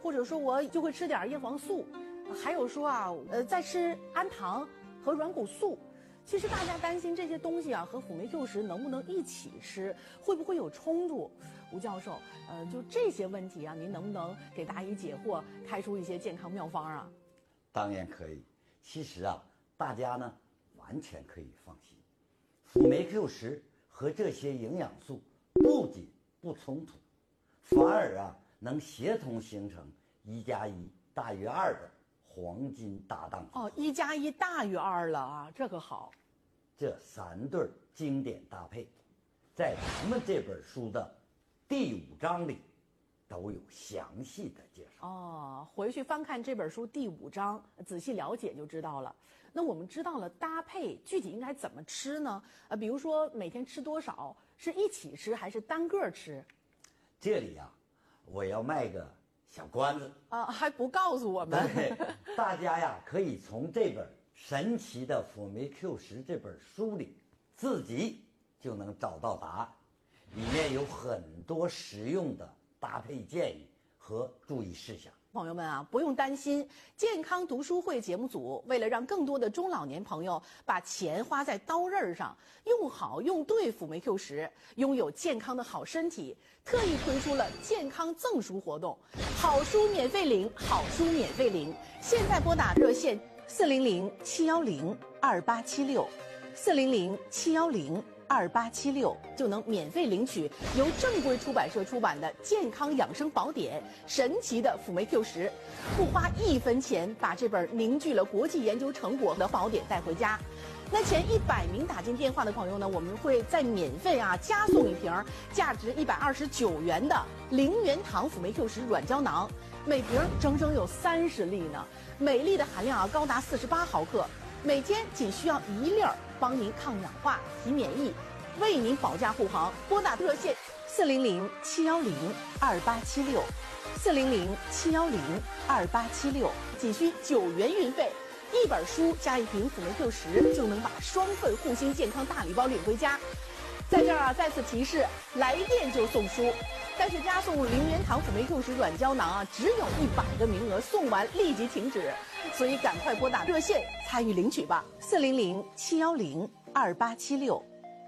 或者说我就会吃点叶黄素，还有说啊，再吃氨糖和软骨素。其实大家担心这些东西啊和辅酶 Q10能不能一起吃，会不会有冲突？吴教授，就这些问题啊，您能不能给答疑解惑，开出一些健康妙方啊？ 当然可以。其实啊，大家呢完全可以放心，辅酶 Q10和这些营养素不仅不冲突，反而啊能协同形成1+1大于2的黄金搭档。 哦，1+1大于2了啊，这个好。 这3对经典搭配，在咱们这本书的第5章里都有详细的介绍。 哦，回去翻看这本书第5章，仔细了解就知道了。那我们知道了搭配，具体应该怎么吃呢？比如说每天吃多少，是一起吃还是单个吃？ 这里啊，我要卖个小关子啊，还不告诉我们？ 对，大家呀可以从这本神奇的辅酶 Q10这本书里，自己就能找到答案。里面有很多实用的搭配建议和注意事项。 朋友们啊，不用担心，健康读书会节目组为了让更多的中老年朋友把钱花在刀刃上，用好用对辅酶 Q10，拥有健康的好身体，特意推出了健康赠书活动，好书免费领，好书免费领。现在拨打热线400-710-2876，400-710-2876。就能免费领取由正规出版社出版的《健康养生宝典》神奇的辅酶 Q10，不花1分钱把这本凝聚了国际研究成果的宝典带回家。那前100名打进电话的朋友呢，我们会再免费加送一瓶价值129元的0元糖辅酶 Q10软胶囊，每瓶整整有30粒呢，每粒的含量高达48毫克，每天仅需要1粒，帮您抗氧化、提免疫，为您保驾护航。拨打热线400-710-2876，400-710-2876，仅需9元运费。1本书加1瓶辅酶 Q10，就能把双份护心健康大礼包领回家。在这儿再次提示，来电就送书，但是加送0元糖辅酶 Q10软胶囊只有100个名额，送完立即停止，所以赶快拨打热线参与领取吧。400-710-2876。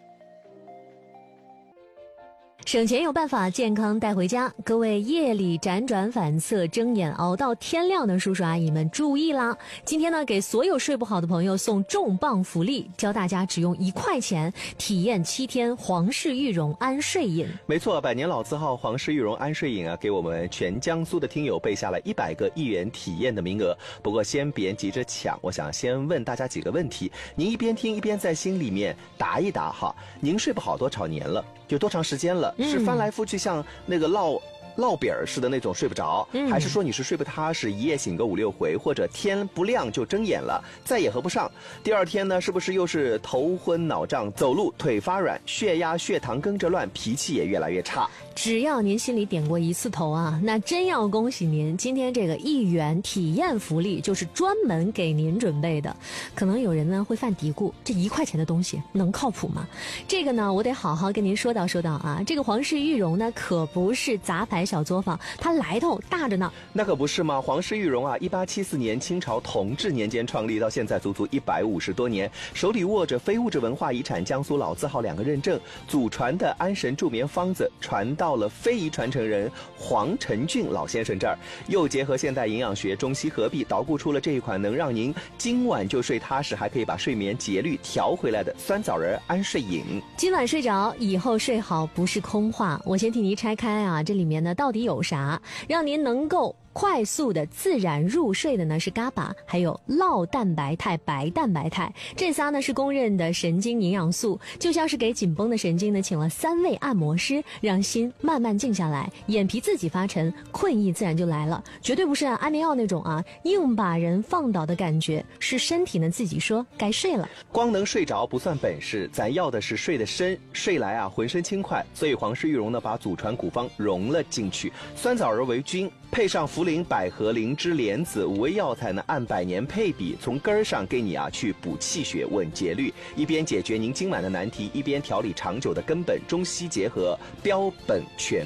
省钱有办法，健康带回家。各位夜里辗转反侧、睁眼熬到天亮的叔叔阿姨们注意啦！今天呢，给所有睡不好的朋友送重磅福利，教大家只用1块钱体验7天皇氏玉容安睡饮。 没错，百年老字号皇氏玉容安睡饮给我们全江苏的听友备下了100个1元体验的名额。不过先别急着抢，我想先问大家几个问题，您一边听一边在心里面答一答哈。您睡不好多少年了？有多长时间了？是翻来覆去像那个烙饼似的那种睡不着，还是说你是睡不踏实，一夜醒个5、6回，或者天不亮就睁眼了，再也合不上？第二天呢，是不是又是头昏脑胀，走路腿发软，血压血糖跟着乱，脾气也越来越差？ 只要您心里点过1次头啊，那真要恭喜您，今天这个1元体验福利就是专门给您准备的。可能有人呢会犯嘀咕，这1块钱的东西能靠谱吗？这个呢，我得好好跟您说道啊。这个皇氏玉容呢，可不是杂牌小作坊，它来头大着呢。 那可不是吗？皇氏玉容1874年清朝同治年间创立，到现在足足150多年，手里握着非物质文化遗产江苏老字号2个认证，祖传的安神助眠方子传到了非遗传承人黄承俊老先生这儿，又结合现代营养学中西合璧，捣鼓出了这一款能让您今晚就睡踏实，还可以把睡眠节律调回来的酸枣仁安睡饮。 今晚睡着，以后睡好不是空话。我先替您拆开这里面呢到底有啥，让您能够快速的自然入睡的呢是嘎巴，还有酪蛋白肽、白蛋白肽，这仨呢是公认的神经营养素，就像是给紧绷的神经呢请了3位按摩师，让心慢慢静下来，眼皮自己发沉，困意自然就来了。绝对不是安眠药那种硬把人放倒的感觉，是身体呢自己说该睡了。 光能睡着不算本事，咱要的是睡得深，睡来浑身轻快。所以皇氏玉容呢把祖传古方融了进去，酸枣仁为君，配上茯苓、百合、灵芝、莲子5味药材呢，按100年配比，从根儿上给你去补气血、稳节律，一边解决您今晚的难题，一边调理长久的根本，中西结合，标本全顾。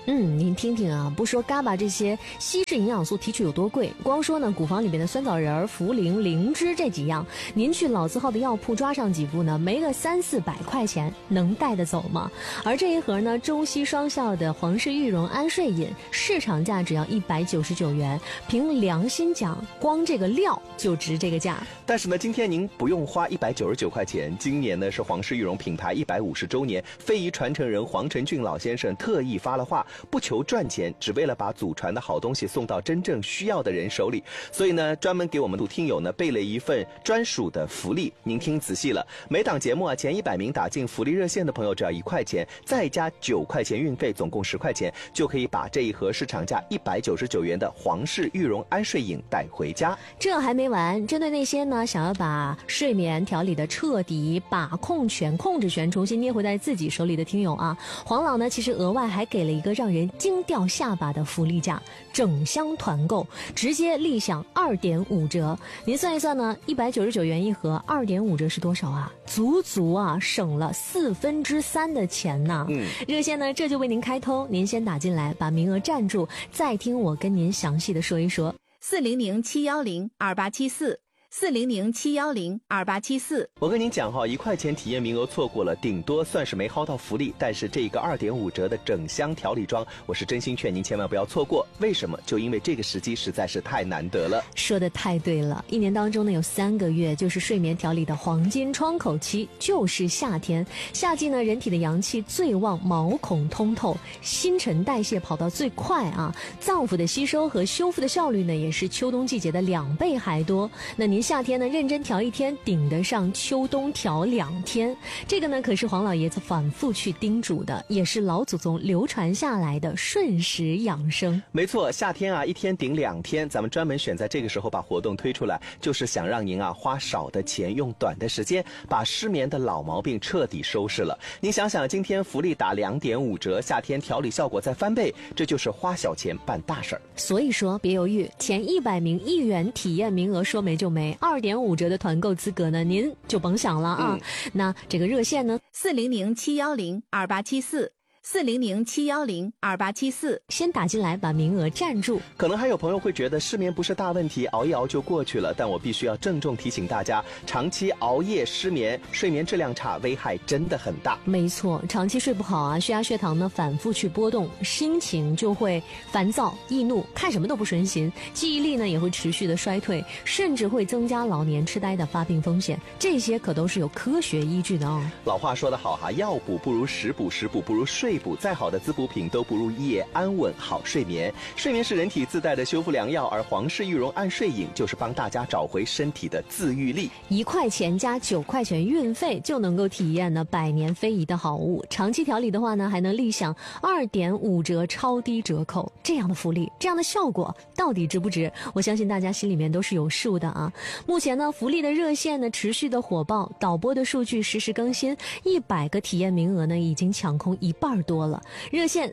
您听听啊，不说嘎巴这些稀释营养素提取有多贵，光说呢古房里面的酸枣仁、茯苓、灵芝这几样，您去老字号的药铺抓上几副呢，没个300-400块钱能带得走吗？而这一盒呢中西双效的皇氏玉荣安睡饮，市场价只要199元，凭良心讲，光这个料就值这个价。 但是呢，今天您不用花199块钱，今年呢是皇氏玉荣品牌150周年，非遗传承人黄承俊老先生特意发了话，不求赚钱，只为了把祖传的好东西送到真正需要的人手里。所以呢，专门给我们听友呢备了一份专属的福利。您听仔细了，每档节目啊前100名打进福利热线的朋友，只要1块钱，再加9块钱运费，总共10块钱，就可以把这一盒市场价199元的皇氏玉荣安睡饮带回家。 这还没完，针对那些呢想要把睡眠调理的彻底，把控权、控制权重新捏回在自己手里的听友啊，黄老呢其实额外还给了一个让人惊掉下巴的福利价，整箱团购直接立享2.5折。您算一算呢，199元一盒，2.5折是多少啊？足啊省了3/4的钱呢。热线呢这就为您开通，您先打进来，把名额占住，再听我跟您详细的说一说。 400-710-2874，400-710-2874。 我跟您讲哈，1块钱体验名额错过了，顶多算是没薅到福利，但是这个2.5折的整箱调理装，我是真心劝您千万不要错过。为什么？就因为这个时机实在是太难得了。 说得太对了，一年当中呢有3个月就是睡眠调理的黄金窗口期，就是夏天。夏季呢人体的阳气最旺，毛孔通透，新陈代谢跑到最快啊，脏腑的吸收和修复的效率呢也是秋冬季节的2倍还多。那您夏天呢认真调1天，顶得上秋冬调2天。这个呢可是黄老爷子反复去叮嘱的，也是老祖宗流传下来的顺时养生。 没错，夏天啊1天顶2天，咱们专门选在这个时候把活动推出来，就是想让您啊花少的钱，用短的时间，把失眠的老毛病彻底收拾了。您想想，今天福利打2.5折，夏天调理效果再翻倍，这就是花小钱办大事儿。 所以说别犹豫，前100名1元体验名额说没就没，2.5折的团购资格呢您就甭想了啊。那这个热线呢 400-710-2874，400-710-2874， 先打进来把名额占住。 可能还有朋友会觉得失眠不是大问题，熬一熬就过去了，但我必须要郑重提醒大家，长期熬夜失眠，睡眠质量差，危害真的很大。 没错，长期睡不好啊，血压血糖呢反复去波动，心情就会烦躁易怒，看什么都不顺心，记忆力呢也会持续的衰退，甚至会增加老年痴呆的发病风险，这些可都是有科学依据的哦。 老话说得好哈，药补不如食补，食补不如睡补，再好的滋补品都不如夜安稳好睡眠。睡眠是人体自带的修复良药，而皇氏玉荣安睡饮就是帮大家找回身体的自愈力。 1块钱加9块钱运费就能够体验呢百年非遗的好物，长期调理的话呢还能立享2.5折超低折扣。这样的福利，这样的效果到底值不值？我相信大家心里面都是有数的啊。目前呢福利的热线呢持续的火爆，导播的数据实时更新，100个体验名额呢已经抢空1半多了。热线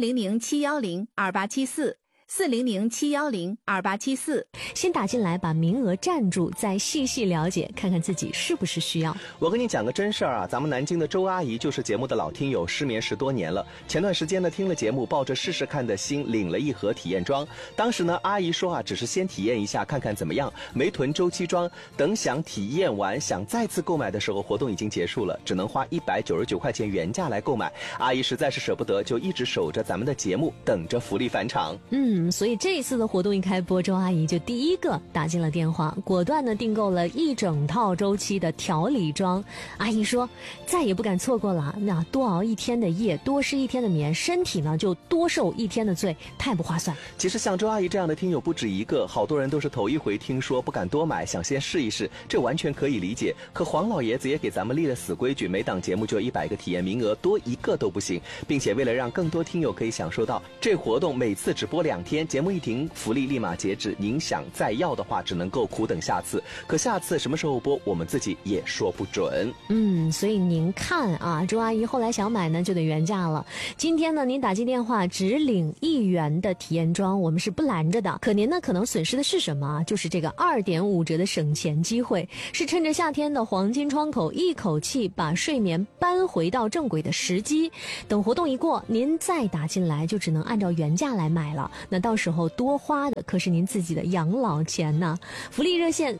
400-710-2874，400-710-2874， 先打进来把名额占住，再细细了解，看看自己是不是需要。 我跟你讲个真事儿啊，咱们南京的周阿姨就是节目的老听友，失眠10多年了。前段时间呢听了节目，抱着试试看的心领了1盒体验装。当时呢阿姨说啊，只是先体验一下看看怎么样，没囤周期装，等想体验完想再次购买的时候，活动已经结束了，只能花199块钱原价来购买。阿姨实在是舍不得，就一直守着咱们的节目，等着福利返场。 所以这一次的活动一开播，周阿姨就第一个打进了电话，果断的订购了1整套周期的调理装。阿姨说再也不敢错过了，那多熬1天的夜，多失1天的眠，身体呢就多受1天的罪，太不划算。 其实像周阿姨这样的听友不止一个，好多人都是头一回听说，不敢多买，想先试一试，这完全可以理解。可黄老爷子也给咱们立了死规矩，每档节目就100个体验名额，多1个都不行，并且为了让更多听友可以享受到这活动，每次只播2 天，节目一停，福利立马截止。您想再要的话，只能够苦等下次。可下次什么时候播，我们自己也说不准。 所以您看啊，周阿姨后来想买呢，就得原价了。今天呢，您打进电话只领1元的体验装，我们是不拦着的。可您呢，可能损失的是什么？就是这个2.5折的省钱机会，是趁着夏天的黄金窗口，一口气把睡眠搬回到正轨的时机。等活动一过，您再打进来就只能按照原价来买了。那到时候多花的可是您自己的养老钱呢。福利热线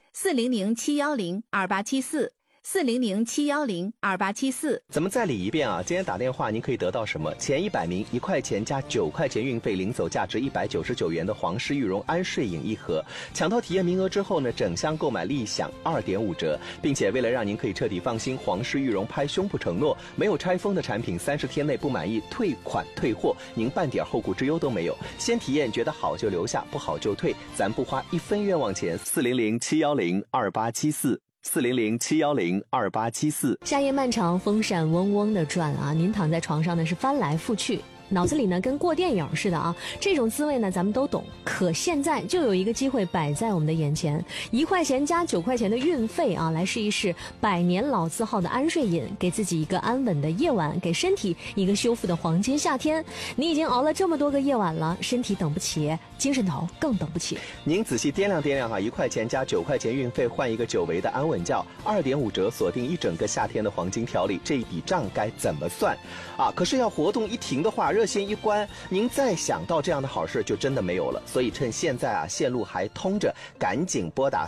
400-710-2874，400-710-2874。 咱们再理一遍啊！今天打电话您可以得到什么？前100名1块钱加9块钱运费领走价值199元的皇室羽绒安睡饮1盒。抢到体验名额之后呢，整箱购买立享2.5折，并且为了让您可以彻底放心，皇室羽绒拍胸脯承诺，没有拆封的产品30天内不满意退款退货，您半点后顾之忧都没有。先体验，觉得好就留下，不好就退，咱不花1分冤枉钱。400-710-2874，400-710-2874。 夏夜漫长，风扇嗡嗡的转啊，您躺在床上呢是翻来覆去，脑子里呢跟过电影似的啊，这种滋味呢咱们都懂。可现在就有一个机会摆在我们的眼前，1块钱加9块钱的运费啊，来试一试100年老字号的安睡饮，给自己一个安稳的夜晚，给身体一个修复的黄金夏天。你已经熬了这么多个夜晚了，身体等不起，精神头更等不起。 您仔细掂量掂量哈，1块钱加9块钱运费换一个久违的安稳觉，2.5折锁定一整个夏天的黄金调理，这一笔账该怎么算啊？可是要活动一停的话，热线一关，您再想到这样的好事就真的没有了。所以趁现在啊线路还通着，赶紧拨打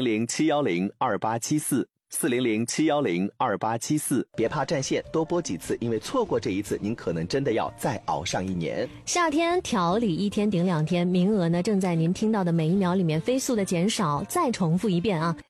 400-710-2874，400-710-2874，别怕占线，多拨几次，因为错过这一次，您可能真的要再熬上1年。 夏天调理1天顶2天，名额呢正在您听到的每一秒里面飞速的减少。再重复一遍啊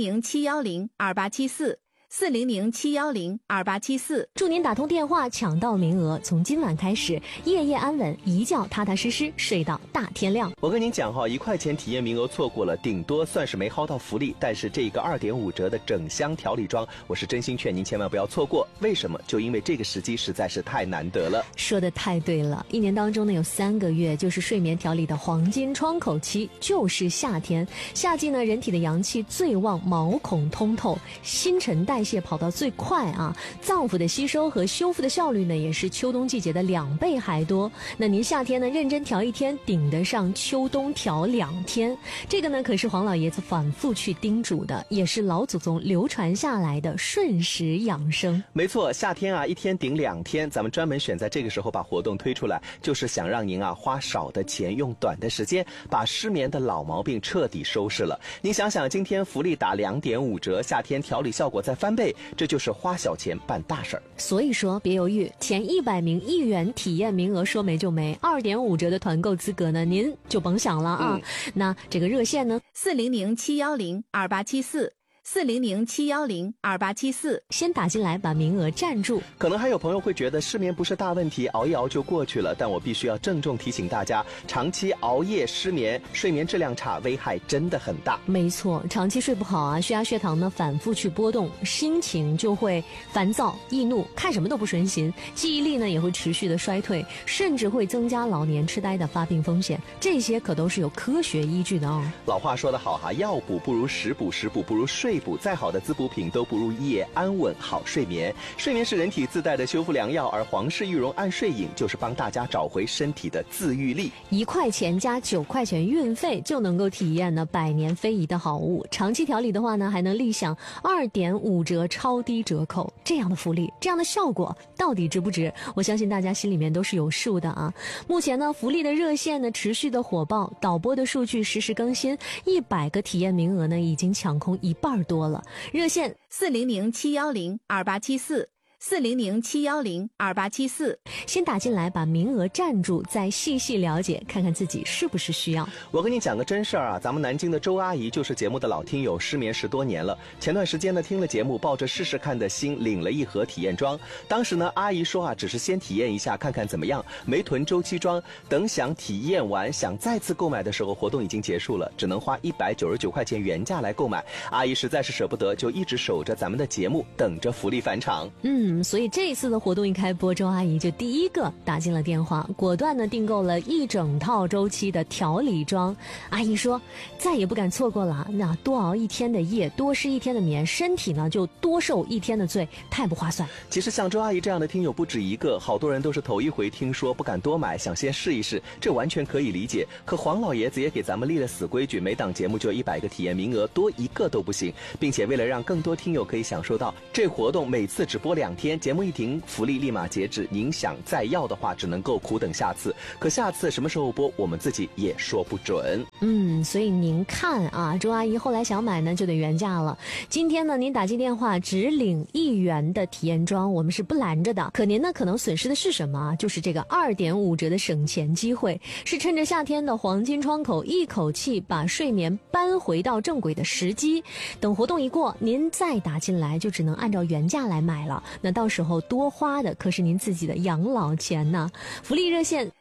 ，400-710-2874，400-710-2874。 祝您打通电话抢到名额，从今晚开始夜夜安稳，一觉踏踏实实睡到大天亮。 我跟您讲哈，1块钱体验名额错过了，顶多算是没薅到福利，但是这个2.5折的整箱调理装，我是真心劝您千万不要错过。为什么？就因为这个时机实在是太难得了。 说得太对了，1年当中呢有3个月就是睡眠调理的黄金窗口期，就是夏天。夏季呢人体的阳气最旺，毛孔通透，新陈代谢跑到最快啊，脏腑的吸收和修复的效率呢也是秋冬季节的2倍还多。那您夏天呢认真调1天，顶得上秋冬调2天。这个呢可是黄老爷子反复去叮嘱的，也是老祖宗流传下来的顺时养生。 没错，夏天啊1天顶2天，咱们专门选在这个时候把活动推出来，就是想让您啊花少的钱，用短的时间，把失眠的老毛病彻底收拾了。您想想，今天福利打2.5折，夏天调理效果再翻倍，这就是花小钱办大事儿。 所以说别犹豫，前100名1元体验名额说没就没，2.5折的团购资格呢您就甭想了啊。那这个热线呢 ，400-710-2874，400-710-2874， 先打进来把名额占住。 可能还有朋友会觉得失眠不是大问题，熬一熬就过去了，但我必须要郑重提醒大家，长期熬夜失眠，睡眠质量差，危害真的很大。 没错，长期睡不好啊，血压血糖呢反复去波动，心情就会烦躁易怒，看什么都不顺心，记忆力呢也会持续的衰退，甚至会增加老年痴呆的发病风险，这些可都是有科学依据的哦。 老话说得好哈，药补不如食补，食补不如睡补，再好的滋补品都不如夜安稳好睡眠。睡眠是人体自带的修复良药，而皇氏羽绒安睡饮就是帮大家找回身体的自愈力。 1块钱加9块钱运费就能够体验呢100年非遗的好物，长期调理的话呢还能立享2.5折超低折扣。这样的福利，这样的效果到底值不值？我相信大家心里面都是有数的啊。目前呢福利的热线呢持续的火爆，导播的数据实时更新，100个体验名额呢已经抢空1半多了。热线 400-710-2874，400-710-2874， 先打进来把名额占住，再细细了解看看自己是不是需要。 我跟你讲个真事儿啊，咱们南京的周阿姨就是节目的老听友，失眠10多年了。前段时间呢听了节目，抱着试试看的心领了1盒体验装。当时呢阿姨说啊，只是先体验一下看看怎么样，没囤周期装，等想体验完想再次购买的时候，活动已经结束了，只能花199块钱原价来购买。阿姨实在是舍不得，就一直守着咱们的节目，等着福利返场。 所以这一次的活动一开播，周阿姨就第一个打进了电话，果断的订购了一整套周期的调理装。阿姨说再也不敢错过了，那多熬一天的夜，多吃一天的眠，身体呢就多受一天的罪，太不划算。 其实像周阿姨这样的听友不止一个，好多人都是头一回听说，不敢多买，想先试一试，这完全可以理解。可黄老爷子也给咱们立了死规矩，每档节目就100个体验名额，多一个都不行，并且为了让更多听友可以享受到这活动，每次只播2天，节目一停福利立马截止，您想再要的话只能够苦等下次，可下次什么时候播我们自己也说不准。 所以您看啊，周阿姨后来想买呢就得原价了。今天呢您打进电话只领1元的体验装，我们是不拦着的，可您呢可能损失的是什么？就是这个2.5折的省钱机会，是趁着夏天的黄金窗口一口气把睡眠搬回到正轨的时机。等活动一过，您再打进来就只能按照原价来买了，那到时候多花的可是您自己的养老钱呢。福利热线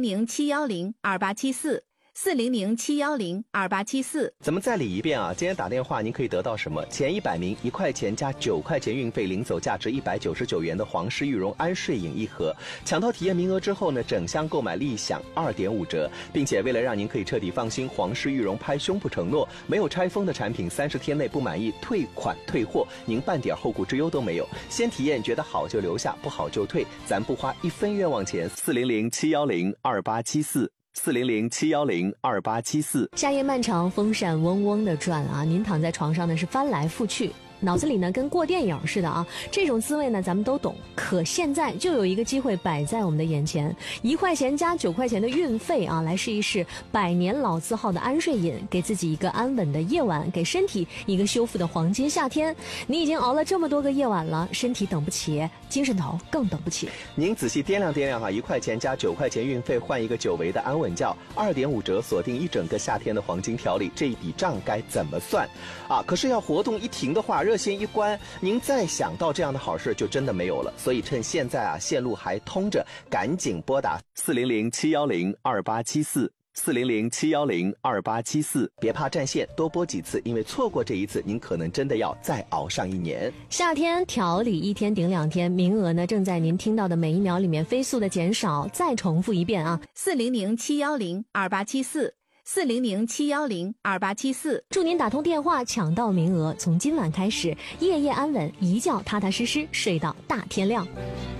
400-710-2874，400-710-2874。 咱们再理一遍啊，今天打电话您可以得到什么？前100名1块钱加9块钱运费领走价值199元的皇氏玉容安睡饮1盒，抢到体验名额之后呢，整箱购买立享2.5折，并且为了让您可以彻底放心，皇氏玉容拍胸脯承诺，没有拆封的产品30天内不满意退款退货，您半点后顾之忧都没有。先体验觉得好就留下，不好就退，咱不花1分冤枉钱。400-710-2874，400-710-2874。 夏夜漫长，风扇嗡嗡的转啊，您躺在床上呢是翻来覆去，脑子里呢跟过电影似的啊，这种滋味呢咱们都懂。可现在就有一个机会摆在我们的眼前，1块钱加9块钱的运费啊，来试一试100年老字号的安睡饮，给自己一个安稳的夜晚，给身体一个修复的黄金夏天。你已经熬了这么多个夜晚了，身体等不起，精神头更等不起。 您仔细掂量掂量啊，1块钱加9块钱运费换一个久违的安稳觉，2.5折锁定一整个夏天的黄金调理，这一笔账该怎么算啊？可是要活动一停的话，热线一关，您再想到这样的好事就真的没有了。所以趁现在啊，线路还通着，赶紧拨打400-710-2874，400-710-2874，别怕占线，多拨几次，因为错过这一次，您可能真的要再熬上1年。 夏天调理1天顶2天，名额呢正在您听到的每1秒里面飞速的减少。再重复一遍啊 ，400-710-2874，400-710-2874。 祝您打通电话抢到名额，从今晚开始，夜夜安稳，一觉踏踏实实睡到大天亮。